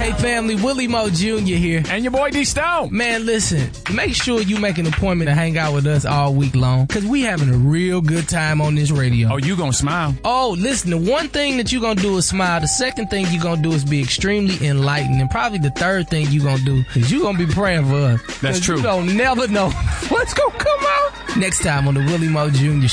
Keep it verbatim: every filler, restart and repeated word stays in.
Hey, family, Willie Moe Junior here. And your boy D Stone. Man, listen, make sure you make an appointment to hang out with us all week long, because we having a real good time on this radio. Oh, you gonna smile? Oh, listen, the one thing that you gonna do is smile. The second thing you gonna do is be extremely enlightened. And probably the third thing you gonna do is you gonna be praying for us. That's true. You don't never know what's gonna come out. Next time on the Willie Moe Junior